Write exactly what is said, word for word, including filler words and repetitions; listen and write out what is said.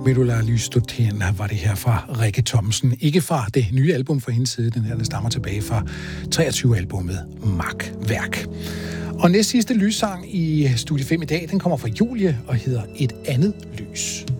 Mirula Lystoten var det her fra Rikke Thomsen. Ikke fra det nye album fra hendes side, den her der stammer tilbage fra treogtyve-albummet Makværk. Og næst sidste lyssang i Studie fem i dag, den kommer fra Julie og hedder Et andet lys.